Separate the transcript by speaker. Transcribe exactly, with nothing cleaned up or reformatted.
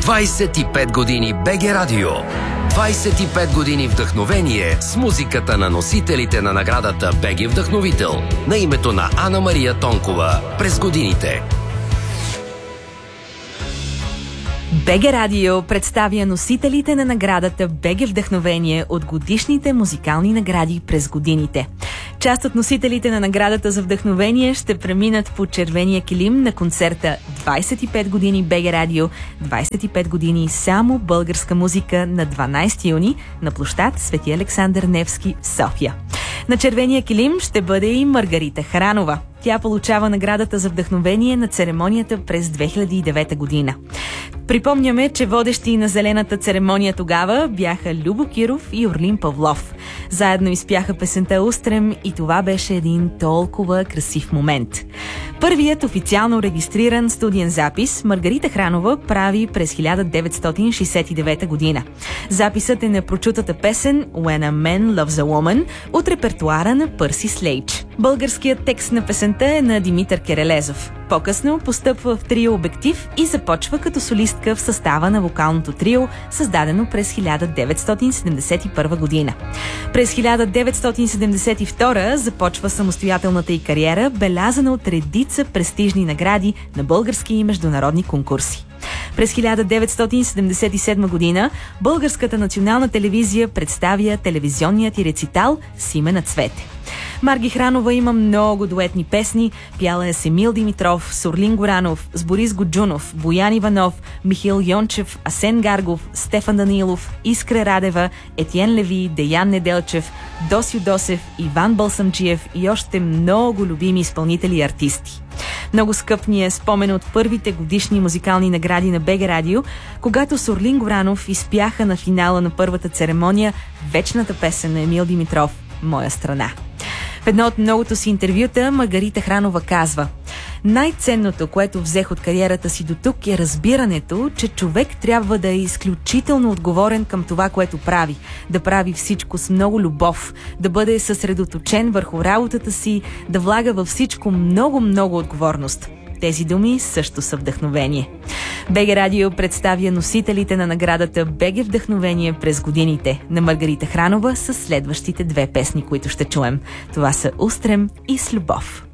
Speaker 1: двайсет и пет години БГ Радио. двайсет и пет години вдъхновение с музиката на носителите на наградата БГ Вдъхновител на името на Ана Мария Тонкова през годините.
Speaker 2: БГ Радио представя носителите на наградата БГ Вдъхновение от годишните музикални награди през годините. Част от носителите на наградата за вдъхновение ще преминат по червения килим на концерта двайсет и пет години БГ Радио, двайсет и пет години само българска музика на дванайсети юни на площад Свети Александър Невски в София. На червения килим ще бъде и Маргарита Хранова. Тя получава наградата за вдъхновение на церемонията през две хиляди и девета година. Припомняме, че водещи на зелената церемония тогава бяха Любо Киров и Орлин Павлов. Заедно изпяха песента «Устрем» и това беше един толкова красив момент. Първият официално регистриран студиен запис Маргарита Хранова прави през хиляда деветстотин шейсет и девета година. Записът е на прочутата песен «When a Man Loves a Woman» от репертуара на Пърси Слейдж. Българският текст на песента е на Димитър Керелезов. По-късно постъпва в трио Обектив и започва като солистка в състава на вокалното трио, създадено през хиляда деветстотин седемдесет и първа година. През хиляда деветстотин седемдесет и втора започва самостоятелната й кариера, белязана от редица престижни награди на български и международни конкурси. През хиляда деветстотин седемдесет и седма година Българската национална телевизия представя телевизионният и рецитал «С име на цвете». Марги Хранова има много дуетни песни. Пяла е с Емил Димитров, с Орлин Горанов, с Борис Годжунов, Боян Иванов, Михаил Йончев, Асен Гаргов, Стефан Данилов, Искра Радева, Етиен Леви, Деян Неделчев, Досю Досев, Иван Балсамджиев и още много любими изпълнители и артисти. Много скъп ни е спомен от първите годишни музикални награди на БГ Радио, когато с Орлин Горанов изпяха на финала на първата церемония вечната песен на Емил Димитров «Моя страна». В едно от многото си интервюта Маргарита Хранова казва: „Най-ценното, което взех от кариерата си до тук, е разбирането, че човек трябва да е изключително отговорен към това, което прави, да прави всичко с много любов, да бъде съсредоточен върху работата си, да влага във всичко много-много отговорност. Тези думи също са вдъхновение“. БГ Радио представя носителите на наградата БГ Вдъхновение през годините на Маргарита Хранова с следващите две песни, които ще чуем. Това са «Устрем» и «С любов».